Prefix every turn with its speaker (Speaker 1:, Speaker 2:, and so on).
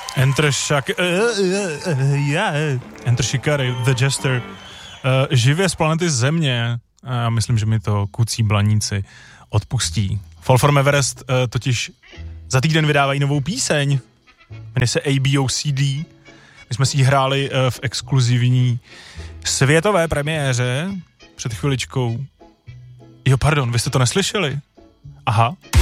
Speaker 1: Enter Shikari, The Jester, živě z planety Země. A myslím, že mi to kucí blaníci odpustí. Fall from Everest totiž za týden vydávají novou píseň. Jmenuje se ABOCD. My jsme si ji hráli v exkluzivní světové premiéře před chviličkou. Jo, pardon, vy jste to neslyšeli? Aha.